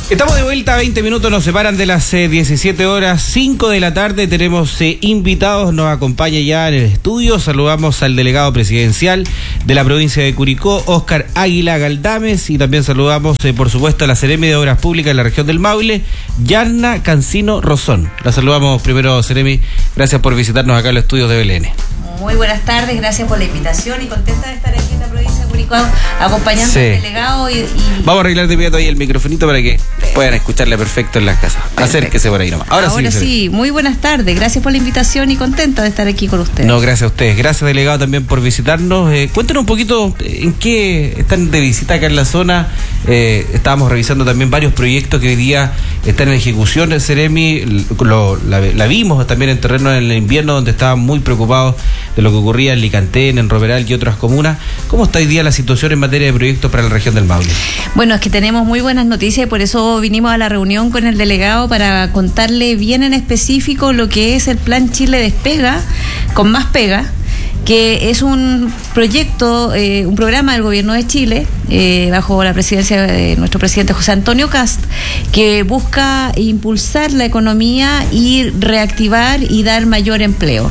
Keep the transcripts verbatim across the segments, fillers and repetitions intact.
Estamos de vuelta, veinte minutos nos separan de las eh, diecisiete horas, cinco de la tarde. Tenemos eh, invitados, nos acompaña ya en el estudio. Saludamos al delegado presidencial de la provincia de Curicó, Óscar Águila Galdames, y también saludamos, eh, por supuesto, a la Seremi de Obras Públicas de la región del Maule, Yarna Cancino Rosón. La saludamos primero, Seremi. Gracias por visitarnos acá en los estudios de B L N. Muy buenas tardes, gracias por la invitación y contenta de estar aquí en la provincia de Curicó acompañando sí. al delegado. Y, y... Vamos a arreglar de inmediato ahí el microfonito para que puedan escucharle perfecto en las casas. Perfecto. Acérquese por ahí nomás. Ahora, Ahora sí, sí, muy buenas tardes, gracias por la invitación y contenta de estar aquí con ustedes. No, gracias a ustedes. Gracias, delegado, también por visitarnos. Eh, cuéntanos un poquito en qué están de visita acá en la zona. Eh, estábamos revisando también varios proyectos que hoy día están en ejecución. Seremi, lo, la, la vimos también en terreno en el invierno, donde estaban muy preocupados de lo que ocurría en Licantén, en Romeral y otras comunas. ¿Cómo está hoy día la situación en materia de proyectos para la región del Maule? Bueno, es que tenemos muy buenas noticias y por eso vinimos a la reunión con el delegado para contarle bien en específico lo que es el Plan Chile Despega, con más pega, que es un proyecto, eh, un programa del gobierno de Chile, eh, bajo la presidencia de nuestro presidente José Antonio Kast, que busca impulsar la economía y reactivar y dar mayor empleo.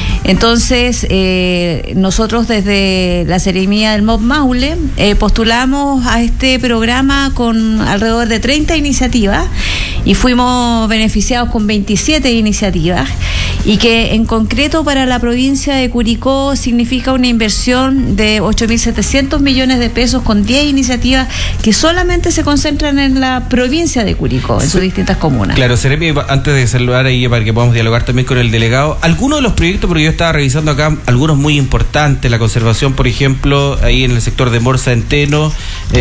Entonces, eh, nosotros desde la Seremía del M O B Maule eh, postulamos a este programa con alrededor de treinta iniciativas y fuimos beneficiados con veintisiete iniciativas, y que en concreto para la provincia de Curicó significa una inversión de ocho mil setecientos millones de pesos con diez iniciativas que solamente se concentran en la provincia de Curicó, en sus distintas comunas. Claro, Seremi, antes de saludar ahí para que podamos dialogar también con el delegado, algunos de los proyectos, porque yo estaba revisando acá algunos muy importantes, la conservación, por ejemplo, ahí en el sector de Morsa Enteno,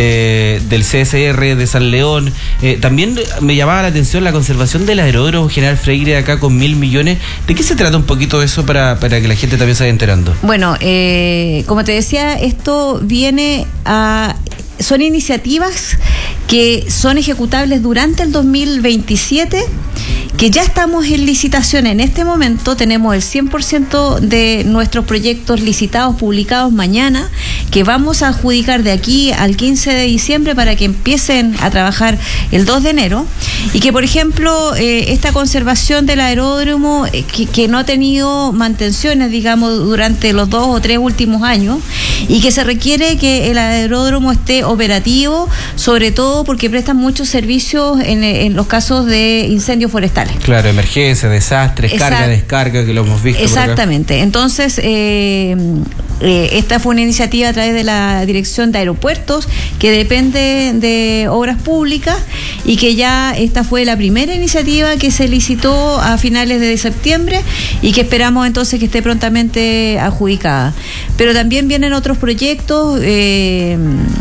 eh, del C S R de San León, eh, también me llamaba la atención la conservación del aeródromo General Freire acá con mil millones. ¿De qué se trata un poquito eso para, para que la gente también se vaya enterando? Bueno, eh, como te decía, esto viene a... son iniciativas que son ejecutables durante el dos mil veintisiete, que ya estamos en licitación en este momento. Tenemos el cien por ciento de nuestros proyectos licitados, publicados mañana, que vamos a adjudicar de aquí al quince de diciembre para que empiecen a trabajar el dos de enero, y que, por ejemplo, eh, esta conservación del aeródromo, eh, que, que no ha tenido mantenciones, digamos, durante los dos o tres últimos años, y que se requiere que el aeródromo esté operativo, sobre todo porque prestan muchos servicios en, en los casos de incendios forestales. Claro, emergencia, desastres, Exact- carga, descarga, que lo hemos visto. Exactamente. Entonces, eh, eh, esta fue una iniciativa a través de la Dirección de Aeropuertos, que depende de Obras Públicas, y que ya esta fue la primera iniciativa que se licitó a finales de septiembre y que esperamos entonces que esté prontamente adjudicada. Pero también vienen otros proyectos, eh,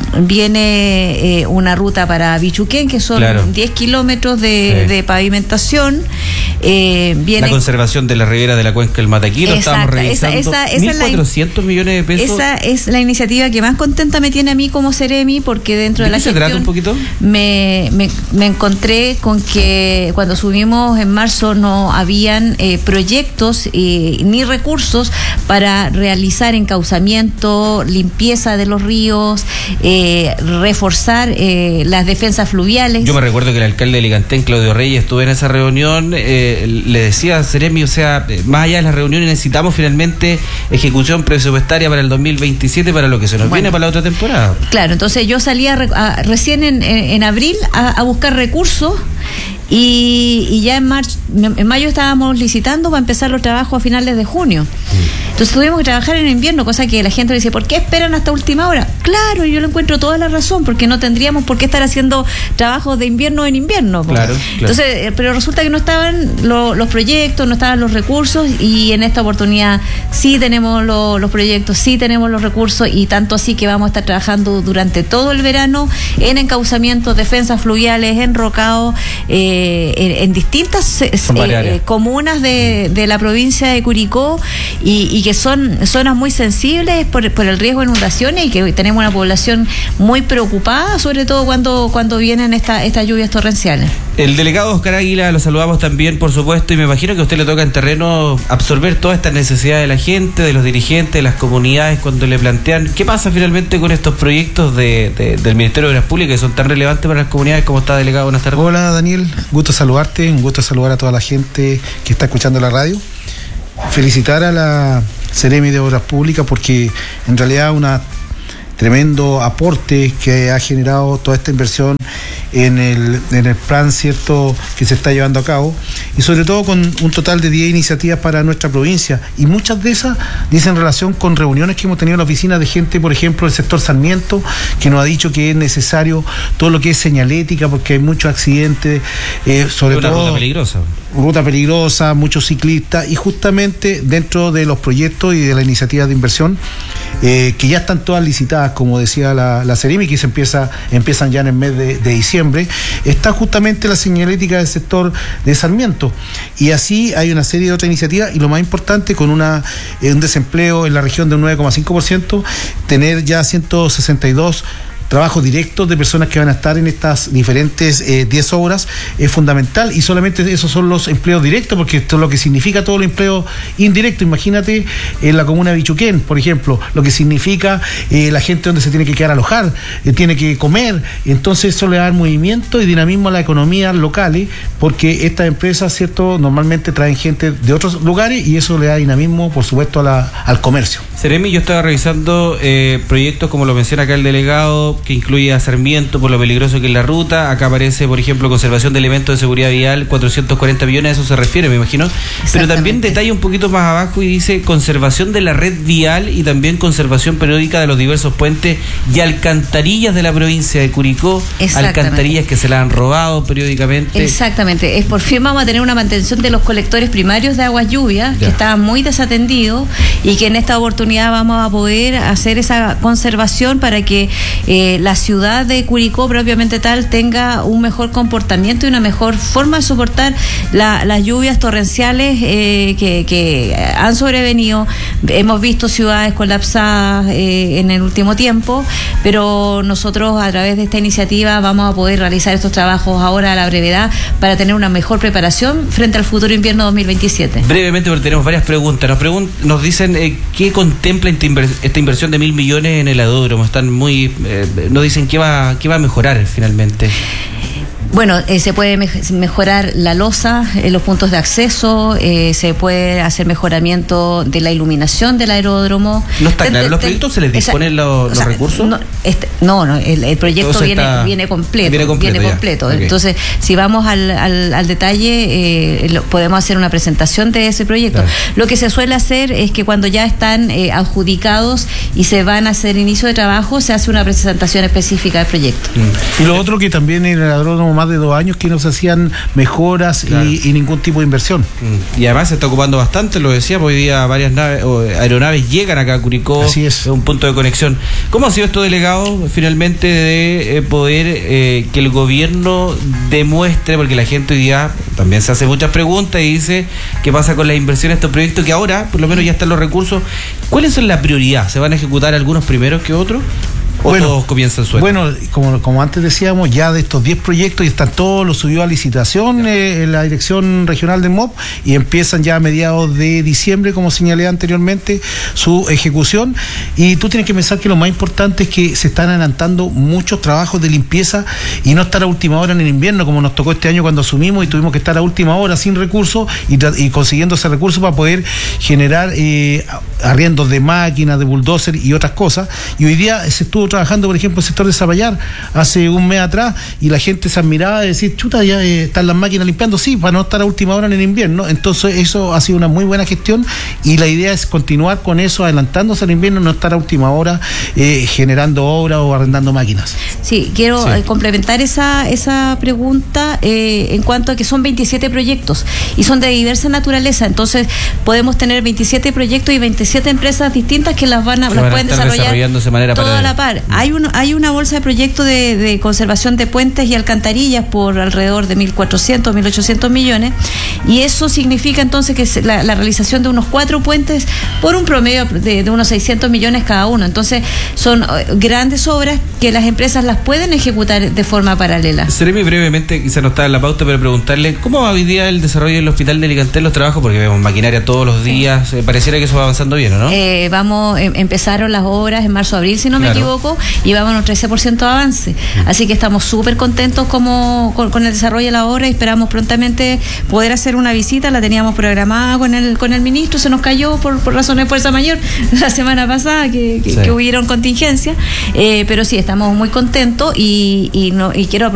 viene eh, una ruta para Bichuquén, que son claro. diez kilómetros de, sí. de pavimentación. Eh, viene... La conservación de la ribera de la cuenca del Mataquito, estábamos revisando esa, esa, esa mil cuatrocientos la, millones de pesos. Esa es la iniciativa que más contenta me tiene a mí como Seremi, porque dentro de, ¿De la qué se gestión trata un poquito? Me, me, me encontré con que cuando subimos en marzo no habían eh, proyectos eh, ni recursos para realizar encauzamiento, limpieza de los ríos, eh, reforzar eh, las defensas fluviales. Yo me recuerdo que el alcalde de Licantén, Claudio Reyes, estuvo en esa reunión, eh, le decía a Seremi, o sea, más allá de las reuniones necesitamos finalmente ejecución presupuestaria para el dos mil veintisiete, para lo que se nos bueno, viene para la otra temporada. Claro, entonces yo salí a, a, recién en, en, en abril a, a buscar recursos. Y, y ya en, marzo, en mayo estábamos licitando para empezar los trabajos a finales de junio. Entonces tuvimos que trabajar en invierno, cosa que la gente dice, ¿por qué esperan hasta última hora? Claro, yo le encuentro toda la razón, porque no tendríamos por qué estar haciendo trabajos de invierno en invierno. Claro, claro. Entonces, pero resulta que no estaban lo, los proyectos, no estaban los recursos, y en esta oportunidad sí tenemos lo, los proyectos, sí tenemos los recursos, y tanto así que vamos a estar trabajando durante todo el verano en encauzamientos, defensas fluviales, enrocados, eh, en, en distintas eh, eh, comunas de, de la provincia de Curicó, y, y que son zonas muy sensibles por, por el riesgo de inundaciones y que tenemos una población muy preocupada, sobre todo cuando, cuando vienen esta, estas lluvias torrenciales. El delegado Oscar Águila, lo saludamos también, por supuesto, y me imagino que a usted le toca en terreno absorber todas estas necesidades de la gente, de los dirigentes, de las comunidades, cuando le plantean qué pasa finalmente con estos proyectos de, de, del Ministerio de Obras Públicas que son tan relevantes para las comunidades. ¿Cómo está, delegado? Buenas tardes. Hola, Daniel, gusto saludarte, un gusto saludar a toda la gente que está escuchando la radio. Felicitar a la Seremi de Obras Públicas porque en realidad una tremendo aporte que ha generado toda esta inversión en el, en el plan, cierto, que se está llevando a cabo, y sobre todo con un total de diez iniciativas para nuestra provincia, y muchas de esas dicen en relación con reuniones que hemos tenido en la oficina de gente, por ejemplo, del sector Sarmiento, que nos ha dicho que es necesario todo lo que es señalética, porque hay muchos accidentes, eh, sobre una todo ruta peligrosa. ruta peligrosa, muchos ciclistas, y justamente dentro de los proyectos y de las iniciativas de inversión, eh, que ya están todas licitadas, como decía la, la Seremi, que se empieza, empiezan ya en el mes de, de diciembre, está justamente la señalética del sector de Sarmiento. Y así hay una serie de otras iniciativas, y lo más importante, con una eh, un desempleo en la región del nueve coma cinco por ciento, tener ya ciento sesenta y dos trabajos directos de personas que van a estar en estas diferentes eh, diez obras es fundamental, y solamente esos son los empleos directos, porque esto es lo que significa todo el empleo indirecto. Imagínate en la comuna de Bichuquén, por ejemplo, lo que significa eh, la gente donde se tiene que quedar a alojar, eh, tiene que comer, entonces eso le da dar movimiento y dinamismo a las economías locales, porque estas empresas, cierto, normalmente traen gente de otros lugares y eso le da dinamismo, por supuesto, a la, al comercio. Seremi, yo estaba revisando eh, proyectos, como lo menciona acá el delegado, que incluye a Sarmiento por lo peligroso que es la ruta. Acá aparece, por ejemplo, conservación de elementos de seguridad vial, cuatrocientos cuarenta millones, a eso se refiere, me imagino. Pero también detalla un poquito más abajo y dice conservación de la red vial y también conservación periódica de los diversos puentes y alcantarillas de la provincia de Curicó. Alcantarillas que se la han robado periódicamente. Exactamente. Es por fin vamos a tener una mantención de los colectores primarios de aguas lluvias, ya, que estaban muy desatendidos, y que en esta oportunidad vamos a poder hacer esa conservación para que eh, la ciudad de Curicó propiamente tal tenga un mejor comportamiento y una mejor forma de soportar la, las lluvias torrenciales eh, que, que han sobrevenido. Hemos visto ciudades colapsadas eh, en el último tiempo, pero nosotros a través de esta iniciativa vamos a poder realizar estos trabajos ahora a la brevedad para tener una mejor preparación frente al futuro invierno dos mil veintisiete. Brevemente, porque tenemos varias preguntas. Nos pregun- nos dicen eh, qué contempla esta, inver- esta inversión de mil millones en el aeródromo. Están muy, eh, nos dicen qué va, qué va a mejorar finalmente. Bueno, eh, se puede me- mejorar la losa en los puntos de acceso, eh, se puede hacer mejoramiento de la iluminación del aeródromo. ¿No está claro los proyectos? ¿Se les disponen esa, los, los o sea, recursos? No, este, no, no, el, el proyecto Entonces viene, está, viene completo. Viene completo. Viene completo. Okay. Entonces, si vamos al, al, al detalle, eh, lo, podemos hacer una presentación de ese proyecto. Claro. Lo que se suele hacer es que cuando ya están eh, adjudicados y se van a hacer inicio de trabajo, se hace una presentación específica del proyecto. Mm. Y lo otro que también en el aeródromo más de dos años que no se hacían mejoras, claro, y, y ningún tipo de inversión. Mm. Y además se está ocupando bastante, lo decíamos, hoy día varias naves, o aeronaves llegan acá a Curicó. Así es. Es un punto de conexión. ¿Cómo ha sido esto, delegado, finalmente de eh, poder eh, que el gobierno demuestre, porque la gente hoy día también se hace muchas preguntas y dice qué pasa con las inversiones de estos proyectos que ahora por lo menos ya están los recursos? ¿Cuáles son la prioridad? ¿Se van a ejecutar algunos primeros que otros? ¿O bueno, todos comienzan sueltos? Bueno, como, como antes decíamos, ya de estos diez proyectos y están todos los subió a licitación eh, en la Dirección Regional del M O P, y empiezan ya a mediados de diciembre, como señalé anteriormente, su ejecución. Y tú tienes que pensar que lo más importante es que se están adelantando muchos trabajos de limpieza y no estar a última hora en el invierno, como nos tocó este año cuando asumimos y tuvimos que estar a última hora sin recursos y, y consiguiendo ese recurso para poder generar eh, arriendos de máquinas, de bulldozer y otras cosas. Y hoy día se estuvo trabajando, por ejemplo, el sector de Zapallar hace un mes atrás, y la gente se admiraba de decir, chuta, ya eh, están las máquinas limpiando, sí, para no estar a última hora en el invierno. Entonces eso ha sido una muy buena gestión, y la idea es continuar con eso, adelantándose al invierno, no estar a última hora eh, generando obras o arrendando máquinas. Sí, quiero sí. Eh, complementar esa, esa pregunta eh, en cuanto a que son veintisiete proyectos y son de diversa naturaleza, entonces podemos tener veintisiete proyectos y veintisiete siete empresas distintas que las van a, que las van a pueden estar desarrollar de manera toda a la par. Hay un, hay una bolsa de proyectos de, de conservación de puentes y alcantarillas por alrededor de mil cuatrocientos, mil ochocientos millones, y eso significa entonces que la, la realización de unos cuatro puentes por un promedio de, de unos seiscientos millones cada uno. Entonces son grandes obras que las empresas las pueden ejecutar de forma paralela. Seremi, brevemente, quizá no está en la pauta, pero preguntarle cómo va hoy día el desarrollo del Hospital de Licantel, los trabajos, porque vemos maquinaria todos los días, sí. eh, pareciera que eso va avanzando bien, ¿o no? Eh, vamos, eh, empezaron las obras en marzo-abril, si no claro. me equivoco, y vamos a un trece por ciento de avance. Mm. Así que estamos súper contentos como con, con el desarrollo de la obra y esperamos prontamente poder hacer una visita. La teníamos programada con el con el ministro, se nos cayó por, por razones de fuerza mayor la semana pasada, que, que, sí. que hubieron contingencia, eh, pero sí, estamos muy contentos y, y, no, y quiero